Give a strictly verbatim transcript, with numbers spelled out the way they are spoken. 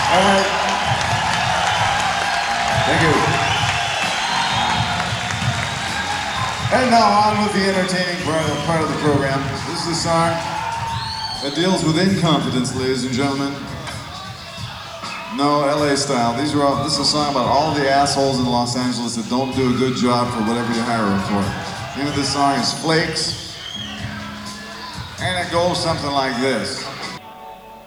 All right. Thank you. And now on with the entertaining part of, part of the program. This is a song that deals with incompetence, ladies and gentlemen. No, L A style. These are all, this is a song about all the assholes in Los Angeles that don't do a good job for whatever you hire them for. The name of this song is Flakes, and it goes something like this.